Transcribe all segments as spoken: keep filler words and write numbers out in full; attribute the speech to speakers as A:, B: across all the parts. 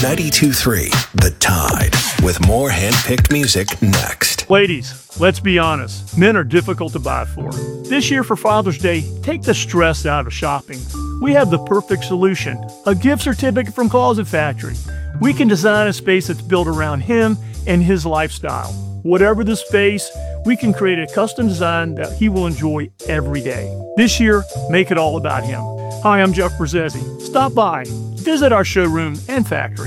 A: ninety-two point three The Tide, with more hand-picked music next.
B: Ladies, let's be honest. Men are difficult to buy for. This year for Father's Day, take the stress out of shopping. We have the perfect solution, a gift certificate from Closet Factory. We can design a space that's built around him and his lifestyle. Whatever the space, we can create a custom design that he will enjoy every day. This year, make it all about him. Hi, I'm Jeff Brzezzi. Stop by, visit our showroom and factory.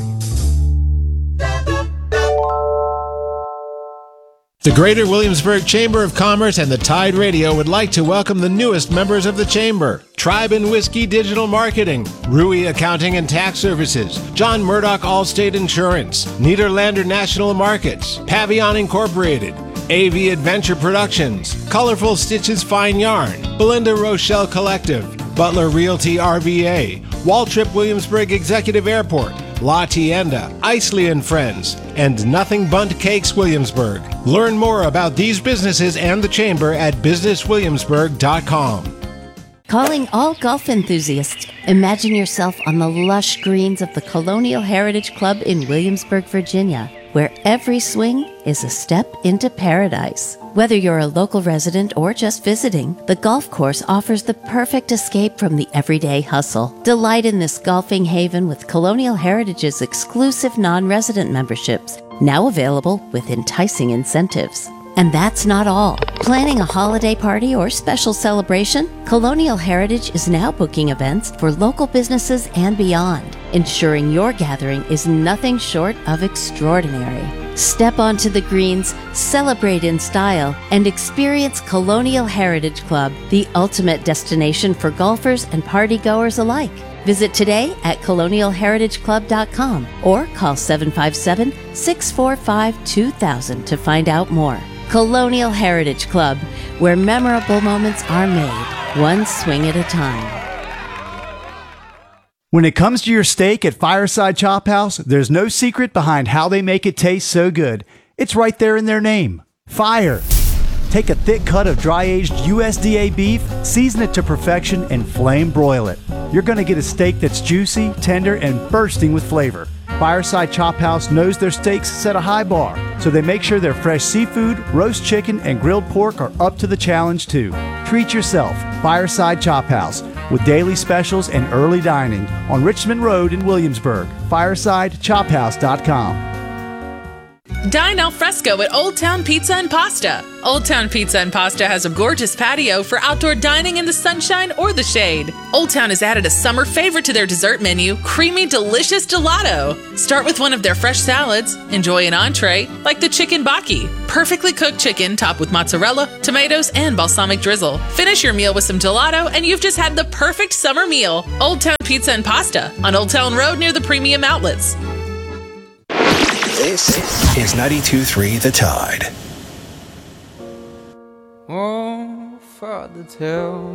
C: The Greater Williamsburg Chamber of Commerce and the Tide Radio would like to welcome the newest members of the Chamber. Tribe and Whiskey Digital Marketing, Rui Accounting and Tax Services, John Murdoch Allstate Insurance, Niederlander National Markets, Pavillon Incorporated, A V Adventure Productions, Colorful Stitches Fine Yarn, Belinda Rochelle Collective, Butler Realty R V A, Waltrip Williamsburg Executive Airport, La Tienda, Isley and Friends, and Nothing Bundt Cakes Williamsburg. Learn more about these businesses and the Chamber at business williamsburg dot com.
D: Calling all golf enthusiasts. Imagine yourself on the lush greens of the Colonial Heritage Club in Williamsburg, Virginia, where every swing is a step into paradise. Whether you're a local resident or just visiting, the golf course offers the perfect escape from the everyday hustle. Delight in this golfing haven with Colonial Heritage's exclusive non-resident memberships, now available with enticing incentives. And that's not all. Planning a holiday party or special celebration? Colonial Heritage is now booking events for local businesses and beyond, ensuring your gathering is nothing short of extraordinary. Step onto the greens, celebrate in style, and experience Colonial Heritage Club, the ultimate destination for golfers and partygoers alike. Visit today at colonial heritage club dot com or call seven five seven, six four five, two thousand to find out more. Colonial Heritage Club, where memorable moments are made, one swing at a time.
E: When it comes to your steak at Fireside Chop House, there's no secret behind how they make it taste so good. It's right there in their name. Fire. Take a thick cut of dry-aged U S D A beef, season it to perfection, and flame broil it. You're going to get a steak that's juicy, tender, and bursting with flavor. Fireside Chop House knows their steaks set a high bar, so they make sure their fresh seafood, roast chicken, and grilled pork are up to the challenge too. Treat yourself. Fireside Chop House, with daily specials and early dining on Richmond Road in Williamsburg. fireside chop house dot com.
F: Dine al fresco at Old Town Pizza and Pasta. Old Town Pizza and Pasta has a gorgeous patio for outdoor dining in the sunshine or the shade. Old Town has added a summer favorite to their dessert menu, creamy, delicious gelato. Start with one of their fresh salads. Enjoy an entree, like the chicken baki. Perfectly cooked chicken topped with mozzarella, tomatoes, and balsamic drizzle. Finish your meal with some gelato, and you've just had the perfect summer meal. Old Town Pizza and Pasta on Old Town Road near the Premium Outlets.
A: This is ninety-two point three The Tide.
G: Oh, Father, tell